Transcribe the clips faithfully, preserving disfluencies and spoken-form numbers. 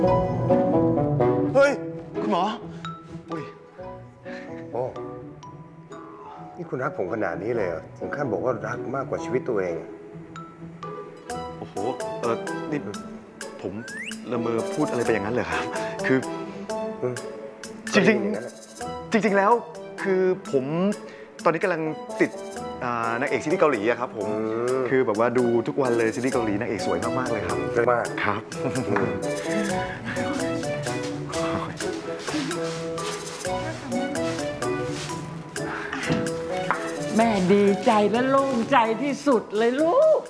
เฮ้ยคุณหมออุ้ยโอ้นี่คุณรักผมขนาดนี้เลยเหรอถึงขั้นบอกว่ารักมากกว่าชีวิตตัวเองโอ้โหเออนี่ผมละเมอพูดอะไรไปอย่างนั้นเลยครับคือจริงๆจริงๆแล้วคือผมตอนนี้กำลังติดนางเอกซีรีส์เกาหลีอะครับผมคือแบบว่าดูทุกวันเลยซีรีส์เกาหลีนางเอกสวยมากๆเลยครับมากครับแม่ดีใจและโล่งใจที่สุดเลยลูก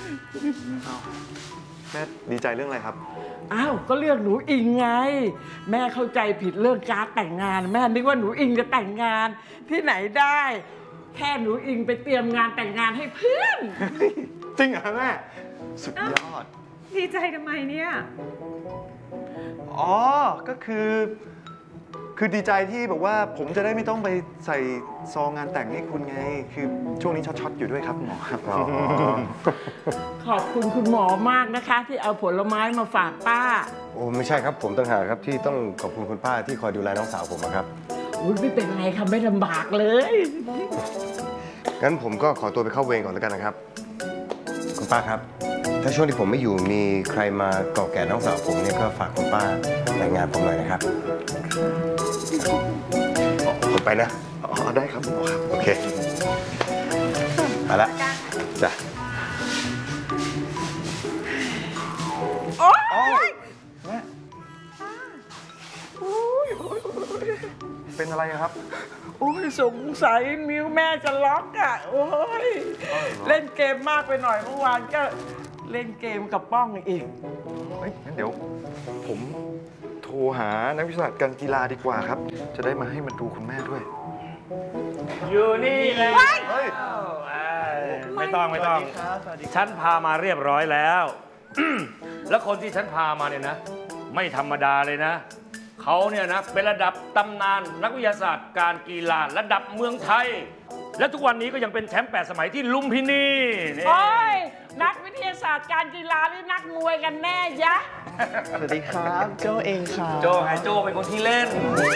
แม่ดีใจเรื่องอะไรครับอ้าวก็เรื่องหนูอิงไงแม่เข้าใจผิดเรื่องการแต่งงานแม่นึกว่าหนูอิงจะแต่งงานที่ไหนได้แค่หนูอิงไปเตรียมงานแต่งงานให้เพื่อนจริงเหรอแม่สุดยอดดีใจทำไมเนี่ยอ๋อก็คือคือดีใจที่แบบว่าผมจะได้ไม่ต้องไปใส่ซองงานแต่งให้คุณไงคือช่วงนี้ช็อตๆอยู่ด้วยครับหมอครับขอบคุณคุณหมอมากนะคะที่เอาผลไม้มาฝากป้าโอ้ไม่ใช่ครับผมต่างหากครับที่ต้องขอบคุณคุณป้าที่คอยดูแลน้องสาวผมครับอุ้ยไม่เป็นไรค่ะไม่ลำบากเลยงั้นผมก็ขอตัวไปเข้าเวรก่อนแล้วกันนะครับคุณป้าครับถ้าช่วงที่ผมไม่อยู่มีใครมาเกาะแก่น้องสาวผมเนี่ยก็ฝากคุณป้าแต่งงานผมหน่อยนะครับผมไปนะอ๋อได้ครับหมอครับโอเคมาละจ้ะโอ๊ยแม่เป็นอะไรครับโอ้ยสงสัยมิวแม่จะล็อกอ่ะโอ้ยเล่นเกมมากไปหน่อยเมื่อวานก็เล่นเกมกับป้องอีกเฮ้ยงั้นเดี๋ยวผมโทรหานักวิชาการกีฬาดีกว่าครับจะได้มาให้มาดูคุณแม่ด้วยอยู่นี่เลยไม่ต้องไม่ต้องฉันพามาเรียบร้อยแล้วแล้วคนที่ฉันพามาเนี่ยนะไม่ธรรมดาเลยนะเขาเนี่ยนะเป็นระดับตำนานนักวิทยาศาสตร์การกีฬาระดับเมืองไทยและทุกวันนี้ก็ยังเป็นแชมป์แปดสมัยที่ลุมพินีโอ้ยนักวิทยาศาสตร์การกีฬาหรือนักมวยกันแน่ยะสวัสดีครับโจเองครับโจไงโจเป็นคนที่เล่น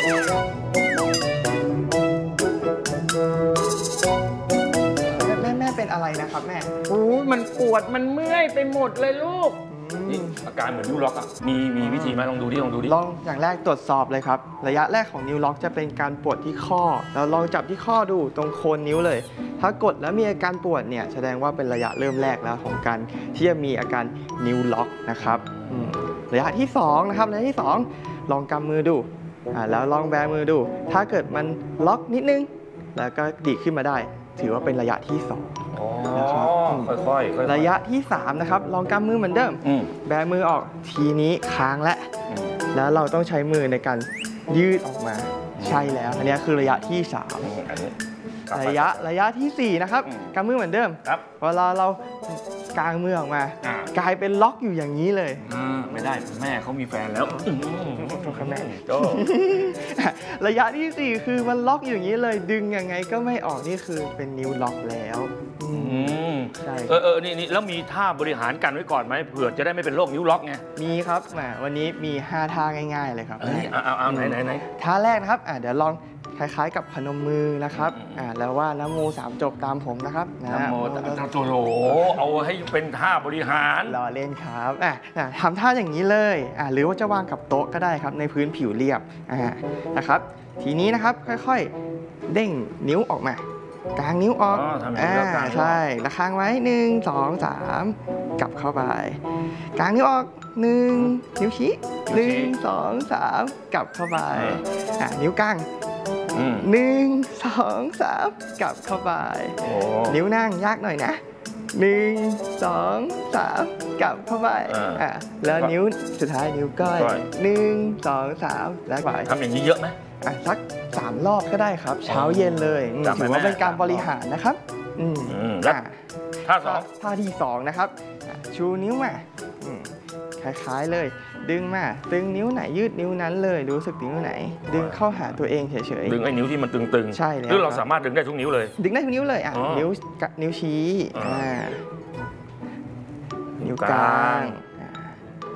แม่แม่เป็นอะไรนะครับแม่โอ้ยมันปวดมันเมื่อยไปหมดเลยลูกนี่อาการเหมือนนิ้วล็อกอ่ะมีมีวิธีไหมลองดูดิลองดูดิลองอย่างแรกตรวจสอบเลยครับระยะแรกของนิ้วล็อกจะเป็นการปวดที่ข้อแล้วลองจับที่ข้อดูตรงโคนนิ้วเลยถ้ากดแล้วมีอาการปวดเนี่ยแสดงว่าเป็นระยะเริ่มแรกแล้วของการที่จะมีอาการนิ้วล็อกนะครับระยะที่สองนะครับระยะที่สองลองกำมือดูอ่าแล้วลองแบมือดูถ้าเกิดมันล็อกนิดนึงแล้วก็ดีขึ้นมาได้ถือว่าเป็นระยะที่สองนะครับค่อยๆระยะที่สามนะครับลองกำมือเหมือนเดิมแบมือออกทีนี้ค้างและแล้วเราต้องใช้มือในการยืดออกมาใช่แล้วอันนี้คือระยะที่สามระยะระยะที่สี่นะครับกำมือเหมือนเดิมเวลาเรากางมือออกมากลายเป็นล็อกอยู่อย่างนี้เลยไม่ได้แม่เขามีแฟนแล้วแม่ระยะที่สี่คือมันล็อกอยู่อย่างนี้เลยดึงยังไงก็ไม่ออกนี่คือเป็นนิ้วล็อกแล้วใช่เออเออนี่นี่แล้วมีท่าบริหารกันไว้ก่อนไหมเผื่อจะได้ไม่เป็นโรคนิ้วล็อกไงมีครับแหมวันนี้มีห้าท่าง่ายๆเลยครับเอาเอาไหนไหนไหนท่าแรกนะครับอ่าเดี๋ยวลองคล้ายๆกับพนมมือนะครับอ่าแล้วว่านะโมสามจบตามผมนะครับนะโมตามโจโหเอาให้เป็นท่าบริหารรอเล่นครับอ่าทำท่าอย่างนี้เลยอ่าหรือว่าจะวางกับโต๊ะก็ได้ครับในพื้นผิวเรียบอ่านะครับทีนี้นะครับค่อยๆเด้งนิ้วออกมากางนิ้วออกอ่าใช่แล้วค้างไว้หนึ่งสองสามกลับเข้าไปกางนิ้วออกหนึ่งนิ้วชี้หนึ่งสองสามกลับเข้าไปอ่านิ้วกลางหนึ่งสองสามกลับเข้าไปนิ้วนั่งยากหน่อยนะหนึ่งสองสามกลับเข้าไปอ่าแล้วนิ้วสุดท้ายนิ้วก้อยหนึ่งสองสามแล้วไปทำอย่างนี้เยอะไหมอ่ะสักสามรอบก็ได้ครับเช้าเย็นเลยถือว่าเป็นการบริหารนะครับอืมท่าสองท่าที่สองนะครับชูนิ้วมาคล้ายๆเลยดึงมาตึงนิ้วไหนยืดนิ้วนั้นเลยรู้สึกนิ้วไหนดึงเข้าหาตัวเองเฉยๆดึงไอ้นิ้วที่มันตึงๆใช่แล้วหรือเราสามารถดึงได้ทุกนิ้วเลยดึงได้ทุกนิ้วเลยอ่ะนิ้วนิ้วชี้นิ้วกลาง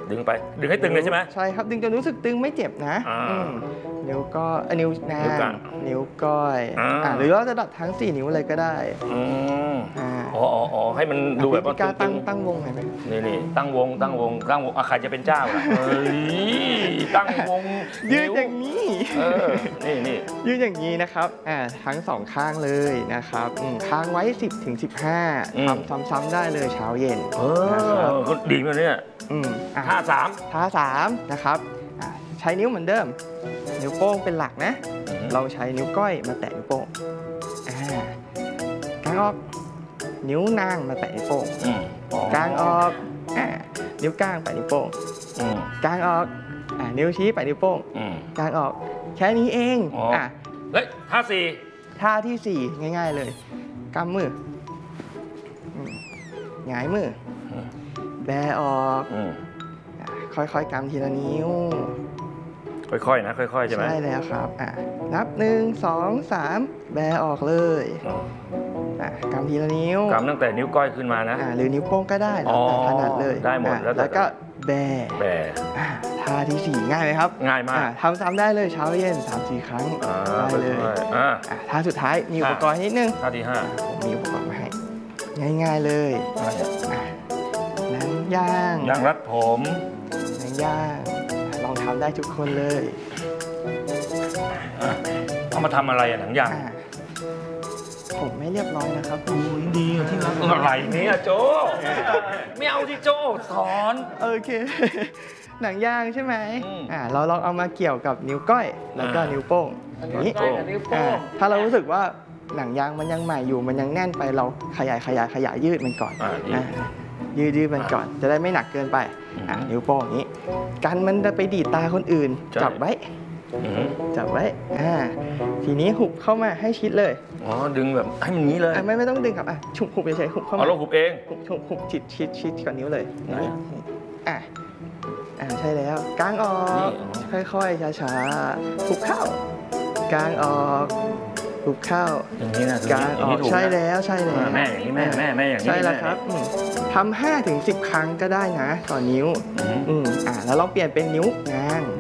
ดึงไปดึงให้ตึงเลยใช่ไหมใช่ครับดึงจนรู้สึกตึงไม่เจ็บนะอ่าอืมนิ้วก็เอ่อนิ้วนางนิ้วกลางนิ้วก้อยอ่าอ่าหรือเราจะดัดทั้งสี่นิ้วเลยก็ได้อืมอ่าอ๋ออ๋ออ๋อให้มันดูแบบว่าพี่การตึตั้งงตั้งวงเห็นไหมๆนี่นี่ตั้งวงตั้งวงตั้งวงอ่ะใครจะเป็นเจ้าล่ะเฮ้ยตั้งวงยืดวอย่างนี้เออนี่นี่ยืดอย่างนี้นะครับอ่าทั้งสองข้างเลยนะครับอืมค้างไว้ สิบถึงสิบห้าอืมทำซ้ำๆได้เลยเช้าเย็นเอนะครับอคนดีมาเนี่ยอืมอ่ะท่าสามท่าสามนะครับอ่ะใช้นิ้วเหมือนเดิม นิ้วโป้งเป็นหลักนะ เราใช้นิ้วก้อยมาแตะนิ้วโป้งอ่ากางออก นิ้วนางมาแตะนิ้วโป้งอืมอ๋อกางออกอ่านิ้วก้างแตะนิ้วโป้งอืมกางออกอ่านิ้วชี้แตะนิ้วโป้งอืมกางออก แค่นี้เองอ๋ออ่อ่ะเฮ้ยท่าสี่ท่าที่สี่ง่าย ๆเลยกำมืออืมหงายมืออแบออกอืมอ่ะค่อยๆกำทีละนิ้วค่อยๆนะค่อยๆใช่ไหมใช่แล้วครับอ่ะนับหนึ่งสองสามแบออกเลยอ๋ออ่ะกำทีละนิ้วกำตั้งแต่นิ้วก้อยขึ้นมานะอ่ะหรือนิ้วโป้งก็ได้แล้วแต่อ๋อถนัดเลยได้หมดอ่ะแล้วแต่แล้วก็แบแบอ่ะท่าที่สี่ง่ายไหมครับง่ายมากอ่ะทำซ้ำได้เลยเช้าเย็นสามสี่ครั้งอ่าได้เลยค่อยๆอ่าอ่ะท่าสุดท้ายมีอุปกรณ์นิดนึงท่าที่ห้าผมมีอุปกรณ์มาให้ ง่ายๆเลยอ่าเนี่ยอ่ะหนังย่างยางรัดผมหนังย่างอ่ะลองทำได้ทุกคนเลยอ่ะเอามาทำอะไรอะหนังยางอ่ะผมไม่เรียบร้อยนะครับดีที่รักอะไรเนี่ยโจไม่เอาที่โจสอนโอเค หนังย่างใช่ไหมอืมอ่าเราลองเอามาเกี่ยวกับนิ้วก้อย แล้วก็อ่านิ้นิ้วโป้งอันอย่างนี้นี้ก้อยกับนิ้วโป้อ่าง ถ้าเรารู้สึกว่าหนังยางมันยังใหม่อยู่มันยังแน่นไปเราขยายขยายขยายยืดมันก่อนอ่านี่อ่ายืดยืดมันก่อน จะได้ไม่หนักเกินไปอ่าอืมนิ้วโป้งอย่างนี้กันมันจะไปดีดตาคนอื่นใช่จับไว้อืมจับไว้อ่าทีนี้หุบเข้ามาให้ชิดเลยอ๋อดึงแบบให้มันงี้เลยอ่าไม่ไม่ต้องดึงครับอ่ะฉุบหุบเฉยๆหุบเข้าเอามาเราหุบเองหุบหุบหุบชิดชิดชิดกับนิ้วเลยไหนนี่อ่ะอ่าใช่แล้วกางออนี่กอ๋อค่อยๆ ช้าๆหุบเข้ากางออกหุบเข้าอย่างนี้นะกางออกถูกนะใช่แล้วใช่แล้วอ่าแม่อย่างนี้แม่แม่แม่อย่างนี้ใช่แล้วแม่ครับอืมทำห้าถึงสิบครั้งก็ได้นะต่อนิ้วอืมอืมอ่าแล้วเราเปลี่ยนเป็นนิ้วงาง